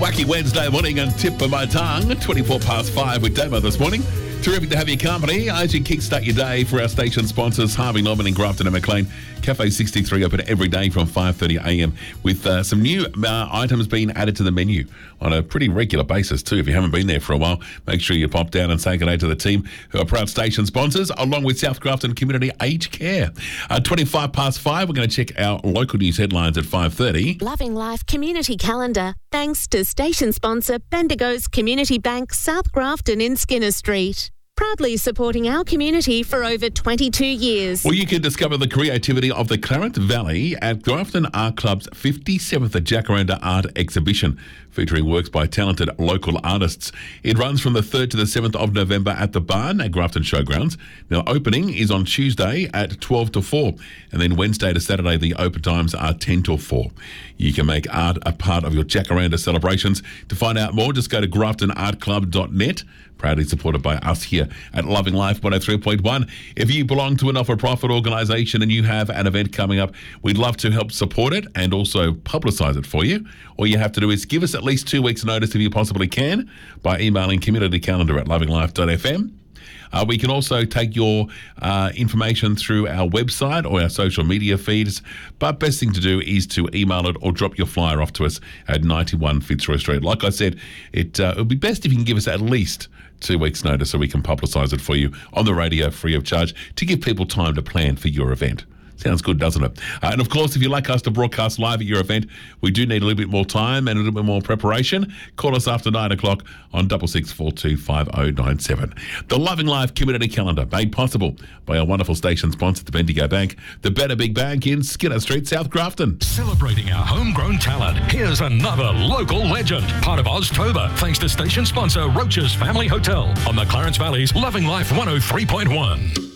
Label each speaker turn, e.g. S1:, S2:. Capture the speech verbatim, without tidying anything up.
S1: Wacky Wednesday morning and tip of my tongue, twenty-four past five with Damo this morning. Terrific to have your company as you kickstart your day for our station sponsors, Harvey Norman in Grafton and Maclean. Cafe sixty-three open every day from five thirty a m with uh, some new uh, items being added to the menu on a pretty regular basis too. If you haven't been there for a while, make sure you pop down and say good day to the team who are proud station sponsors, along with South Grafton Community Aged Care. Uh, twenty-five past five, we're going to check our local news headlines at five thirty.
S2: Loving Life Community Calendar, thanks to station sponsor Bendigo's Community Bank, South Grafton in Skinner Street. Proudly supporting our community for over twenty-two years.
S1: Well, you can discover the creativity of the Clarence Valley at Grafton Art Club's fifty-seventh Jacaranda Art Exhibition, featuring works by talented local artists. It runs from the third to the seventh of November at the Barn at Grafton Showgrounds. Now, opening is on Tuesday at twelve to four, and then Wednesday to Saturday, the open times are ten to four. You can make art a part of your Jacaranda celebrations. To find out more, just go to grafton art club dot net. Proudly supported by us here at Loving Life one oh three point one. If you belong to a not-for-profit organisation and you have an event coming up, we'd love to help support it and also publicise it for you. All you have to do is give us at least two weeks' notice if you possibly can by emailing community calendar at loving life dot f m. Uh, we can also take your uh, information through our website or our social media feeds, but best thing to do is to email it or drop your flyer off to us at ninety-one Fitzroy Street. Like I said, it uh, would be best if you can give us at least two weeks' notice so we can publicise it for you on the radio free of charge to give people time to plan for your event. Sounds good, doesn't it? Uh, and of course, if you'd like us to broadcast live at your event, we do need a little bit more time and a little bit more preparation. Call us after nine o'clock on six six four two five oh nine seven. The Loving Life Community Calendar, made possible by our wonderful station sponsor, the Bendigo Bank, the Better Big Bank in Skinner Street, South Grafton.
S3: Celebrating our homegrown talent, here's another local legend, part of Oztober, thanks to station sponsor Roach's Family Hotel on the Clarence Valley's Loving Life one oh three point one.